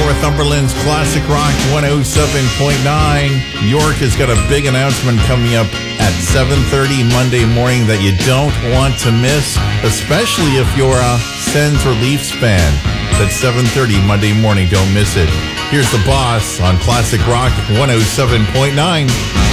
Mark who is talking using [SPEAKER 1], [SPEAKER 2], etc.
[SPEAKER 1] Northumberland's Classic Rock 107.9. York has got a big announcement coming up at 7:30 Monday morning that you don't want to miss, especially if you're a Sens or Leafs fan. That's 7:30 Monday morning. Don't miss it. Here's the boss on Classic Rock 107.9.